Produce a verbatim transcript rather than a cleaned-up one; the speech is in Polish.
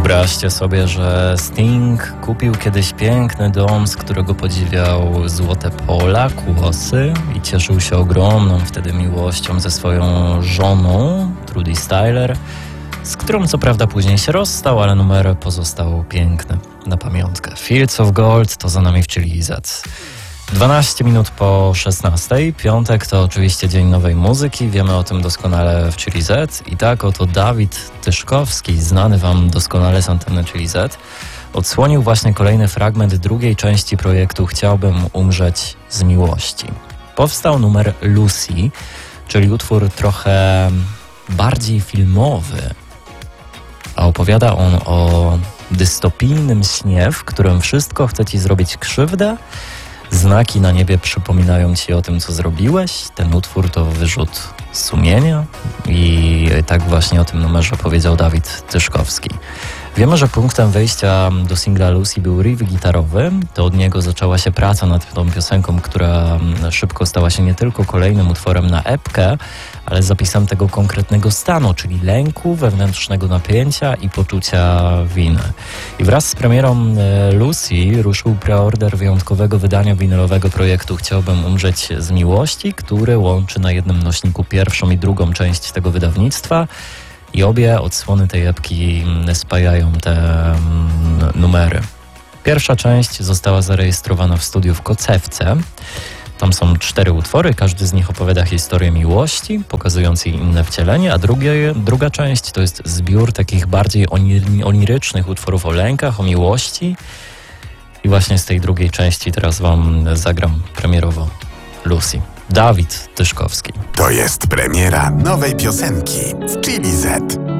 Wyobraźcie sobie, że Sting kupił kiedyś piękny dom, z którego podziwiał złote pola, kłosy i cieszył się ogromną wtedy miłością ze swoją żoną, Trudy Styler, z którą co prawda później się rozstał, ale numer pozostał piękny na pamiątkę. Fields of Gold to za nami w Chili Z. dwanaście minut po szesnastej. Piątek to oczywiście dzień nowej muzyki. Wiemy o tym doskonale w Chili Z. I tak oto Dawid Tyszkowski, znany wam doskonale z anteny Chili Z, odsłonił właśnie kolejny fragment drugiej części projektu Chciałbym umrzeć z miłości. Powstał numer Lucy, czyli utwór trochę bardziej filmowy, a opowiada on o dystopijnym śnie, w którym wszystko chce ci zrobić krzywdę. Znaki na niebie przypominają ci o tym, co zrobiłeś. Ten utwór to wyrzut sumienia i tak właśnie o tym numerze powiedział Dawid Tyszkowski. Wiemy, że punktem wejścia do singla Lucy był riff gitarowy. To od niego zaczęła się praca nad tą piosenką, która szybko stała się nie tylko kolejnym utworem na epkę, ale zapisem tego konkretnego stanu, czyli lęku, wewnętrznego napięcia i poczucia winy. I wraz z premierą Lucy ruszył preorder wyjątkowego wydania winylowego projektu Chciałbym umrzeć z miłości, który łączy na jednym nośniku pierwszą i drugą część tego wydawnictwa. I obie odsłony tej epki spajają te numery. Pierwsza część została zarejestrowana w studiu w Kocewce. Tam są cztery utwory, każdy z nich opowiada historię miłości, pokazując jej inne wcielenie, a drugie, druga część to jest zbiór takich bardziej onir- onirycznych utworów o lękach, o miłości. I właśnie z tej drugiej części teraz wam zagram premierowo Lucy. Dawid Tyszkowski. To jest premiera nowej piosenki w Chili Z.